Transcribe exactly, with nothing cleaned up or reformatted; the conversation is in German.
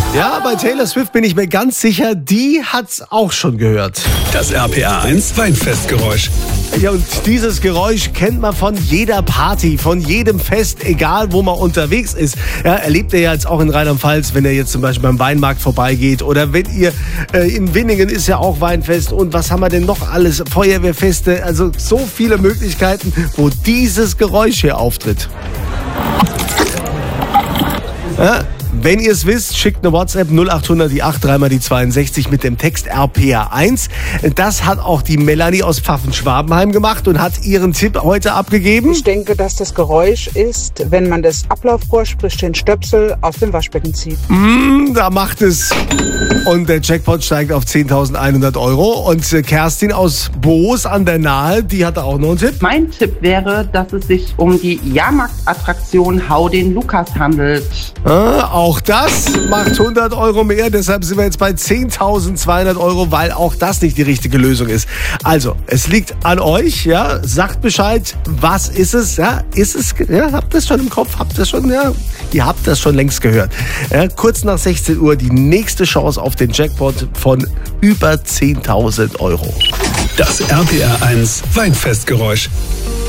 Ja, bei Taylor Swift bin ich mir ganz sicher, die hat's auch schon gehört. Das R P R eins Weinfestgeräusch. Ja, und dieses Geräusch kennt man von jeder Party, von jedem Fest, egal wo man unterwegs ist. Ja, erlebt ihr ja jetzt auch in Rheinland-Pfalz, wenn ihr jetzt zum Beispiel beim Weinmarkt vorbeigeht oder wenn ihr äh, in Winningen ist ja auch Weinfest und was haben wir denn noch alles? Feuerwehrfeste, also so viele Möglichkeiten, wo dieses Geräusch hier auftritt. Ja, wenn ihr es wisst, schickt eine WhatsApp null acht hundert die acht, dreimal die zweiundsechzig mit dem Text R P R eins. Das hat auch die Melanie aus Pfaffen-Schwabenheim gemacht und hat ihren Tipp heute abgegeben. Ich denke, dass das Geräusch ist, wenn man das Ablaufrohr, sprich den Stöpsel, aus dem Waschbecken zieht. Mm, da macht es. Und der Jackpot steigt auf zehntausendeinhundert Euro. Und Kerstin aus Boos an der Nahe, die hatte auch noch einen Tipp. Mein Tipp wäre, dass es sich um die Jahrmarktattraktion Hau den Lukas handelt. Ah, auch das macht hundert Euro mehr, deshalb sind wir jetzt bei zehntausendzweihundert Euro, weil auch das nicht die richtige Lösung ist. Also, es liegt an euch, ja, sagt Bescheid, was ist es, ja, ist es, ja, habt ihr es schon im Kopf, habt ihr es schon, ja, ihr habt das schon längst gehört. Ja, kurz nach sechzehn Uhr die nächste Chance auf den Jackpot von über zehntausend Euro. Das R P R eins Weinfestgeräusch.